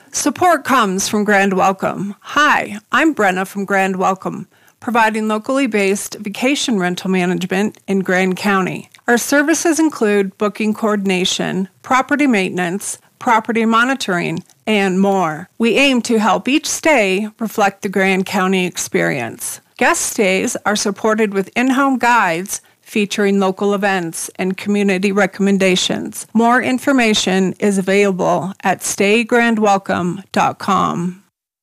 Support comes from Grand Welcome. Hi, I'm Brenna from Grand Welcome, providing locally based vacation rental management in Grand County. Our services include booking coordination, property maintenance, property monitoring, and more. We aim to help each stay reflect the Grand County experience. Guest stays are supported with in-home guides featuring local events and community recommendations. More information is available at staygrandwelcome.com.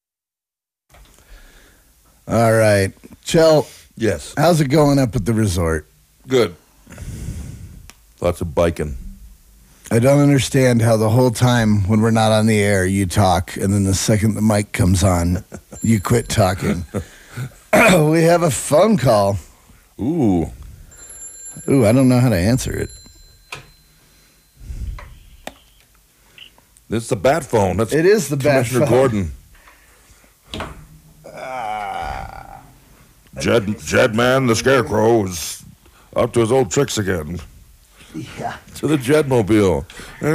All right. Chell. Yes. How's it going up at the resort? Good. Lots of biking. I don't understand how the whole time when we're not on the air, you talk, and then the second the mic comes on, you quit talking. We have a phone call. Ooh, I don't know how to answer it. This is the bat phone. It is the bat Commissioner phone. Gordon. Jedman the Scarecrow is up to his old tricks again. Yeah. To the Jedmobile.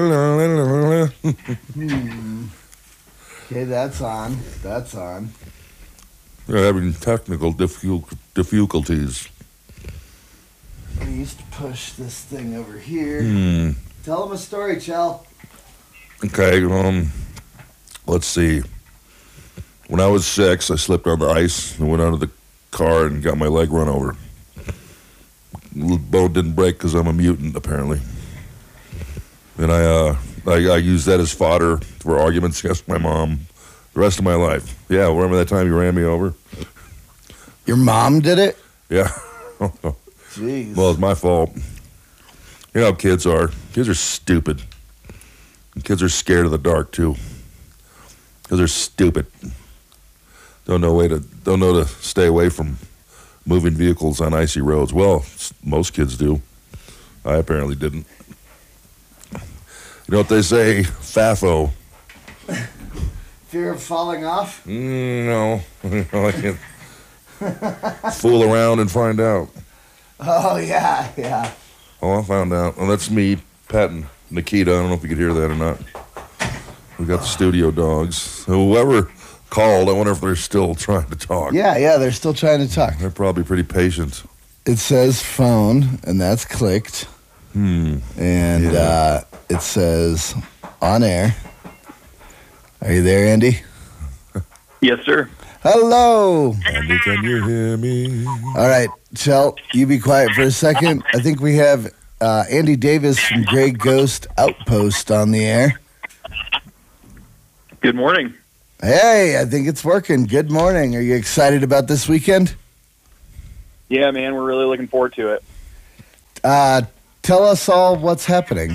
Okay, that's on. That's on. We're having technical difficulties. I used to push this thing over here. Tell him a story, Chell. Okay, let's see. When I was 6, I slipped on the ice and went out of the car and got my leg run over. The bone didn't break because I'm a mutant, apparently. And I used that as fodder for arguments against my mom the rest of my life. Yeah, remember that time you ran me over? Your mom did it? Yeah. Jeez. Well, it's my fault. You know how kids are. Kids are stupid. And kids are scared of the dark, too. Because they're stupid. Don't know to stay away from moving vehicles on icy roads. Well, most kids do. I apparently didn't. You know what they say? FAFO. Fear of falling off? No. I can't fool around and find out. Oh, yeah. Oh, I found out. Well, that's me petting Nikita. I don't know if you could hear that or not. We got the studio dogs. Whoever called, I wonder if they're still trying to talk. Yeah, they're still trying to talk. They're probably pretty patient. It says phone, and that's clicked. And it says on air. Are you there, Andy? Yes, sir. Hello. Andy, can you hear me? All right, Chell, you be quiet for a second. I think we have Andy Davis from Grey Ghost Outpost on the air. Good morning. Hey, I think it's working. Good morning. Are you excited about this weekend? Yeah, man, we're really looking forward to it. Tell us all what's happening.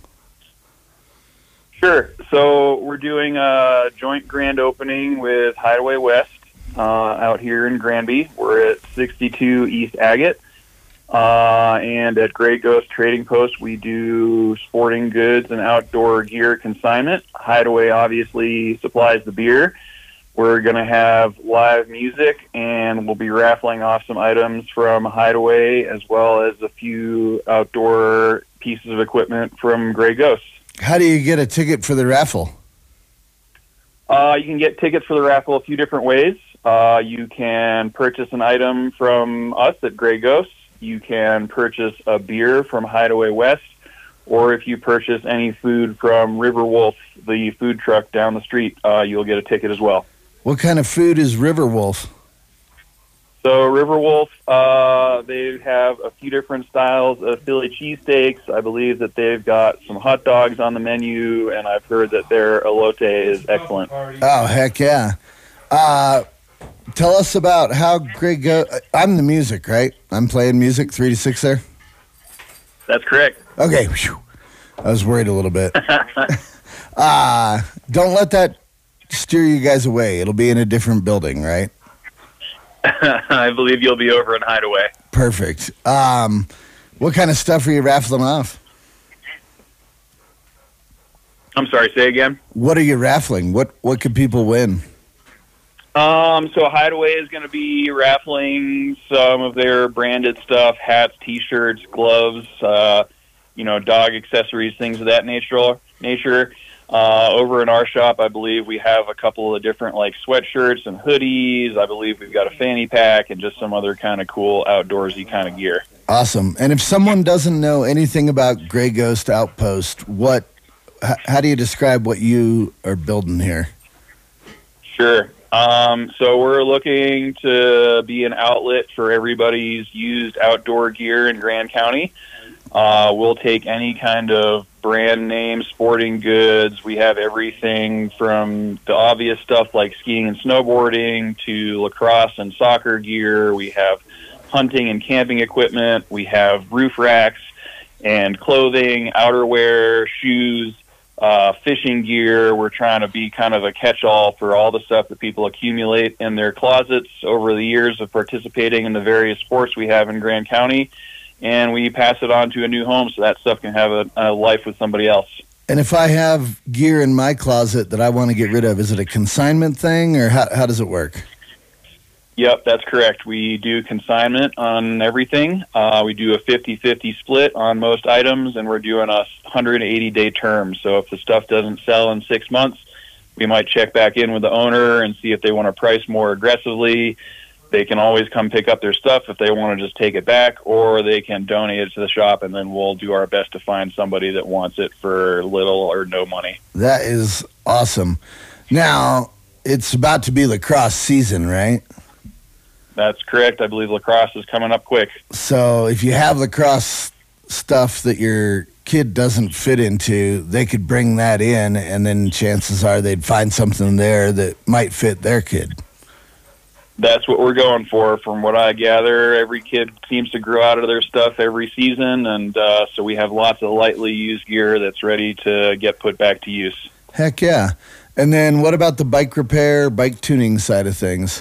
Sure. So we're doing a joint grand opening with Hideaway West out here in Granby. We're at 62 East Agate. And at Grey Ghost Trading Post, we do sporting goods and outdoor gear consignment. Hideaway obviously supplies the beer. We're going to have live music, and we'll be raffling off some items from Hideaway as well as a few outdoor pieces of equipment from Grey Ghost. How do you get a ticket for the raffle? You can get tickets for the raffle a few different ways. You can purchase an item from us at Grey Ghost. You can purchase a beer from Hideaway West, or if you purchase any food from River Wolf, the food truck down the street, you'll get a ticket as well. What kind of food is River Wolf? So River Wolf, they have a few different styles of Philly cheesesteaks. I believe that they've got some hot dogs on the menu, and I've heard that their elote is excellent. Oh, heck yeah. Tell us about how Grey Ghost... I'm the music, right? I'm playing music, 3 to 6 there? That's correct. Okay. Whew. I was worried a little bit. Don't let that steer you guys away. It'll be in a different building, right? I believe you'll be over in Hideaway. Perfect. What kind of stuff are you raffling off? I'm sorry, say again? What are you raffling? What could people win? So Hideaway is going to be raffling some of their branded stuff, hats, T-shirts, gloves, dog accessories, things of that nature. Over in our shop, I believe we have a couple of different like sweatshirts and hoodies. I believe we've got a fanny pack and just some other kind of cool outdoorsy kind of gear. Awesome. And if someone doesn't know anything about Gray Ghost Outpost, how do you describe what you are building here? Sure. So we're looking to be an outlet for everybody's used outdoor gear in Grand County. We'll take any kind of brand name sporting goods. We have everything from the obvious stuff like skiing and snowboarding to lacrosse and soccer gear. We have hunting and camping equipment. We have roof racks and clothing, outerwear, shoes, fishing gear. We're trying to be kind of a catch-all for all the stuff that people accumulate in their closets over the years of participating in the various sports we have in Grand County. And we pass it on to a new home so that stuff can have a life with somebody else. And if I have gear in my closet that I want to get rid of, is it a consignment thing, or how does it work? Yep, that's correct. We do consignment on everything. We do a 50-50 split on most items, and we're doing a 180-day term. So if the stuff doesn't sell in 6 months, we might check back in with the owner and see if they want to price more aggressively. They can always come pick up their stuff if they want to just take it back, or they can donate it to the shop, and then we'll do our best to find somebody that wants it for little or no money. That is awesome. Now, it's about to be lacrosse season, right? That's correct. I believe lacrosse is coming up quick. So if you have lacrosse stuff that your kid doesn't fit into, they could bring that in, and then chances are they'd find something there that might fit their kid. That's what we're going for. From what I gather, every kid seems to grow out of their stuff every season, and so we have lots of lightly used gear that's ready to get put back to use. Heck yeah. And then what about the bike repair, bike tuning side of things?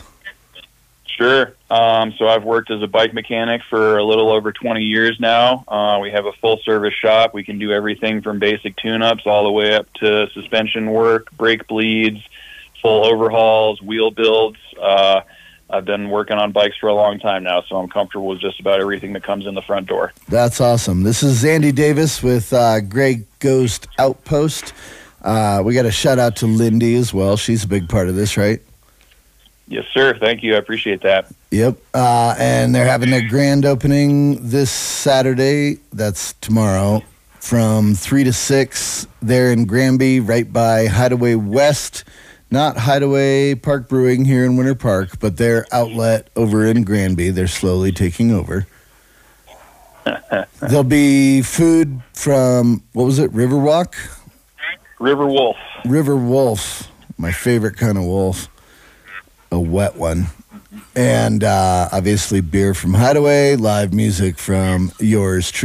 Sure. So I've worked as a bike mechanic for a little over 20 years now. We have a full-service shop. We can do everything from basic tune-ups all the way up to suspension work, brake bleeds, full overhauls, wheel builds. I've been working on bikes for a long time now, so I'm comfortable with just about everything that comes in the front door. That's awesome. This is Andy Davis with Gray Ghost Outpost. We got a shout-out to Lindy as well. She's a big part of this, right? Yes, sir. Thank you. I appreciate that. Yep. And they're having their grand opening this Saturday. That's tomorrow from 3 to 6. They're in Granby, right by Hideaway West. Not Hideaway Park Brewing here in Winter Park, but their outlet over in Granby. They're slowly taking over. There'll be food from, what was it, Riverwalk? River Wolf. River Wolf, my favorite kind of wolf. A wet one. And obviously beer from Hideaway, live music from yours truly.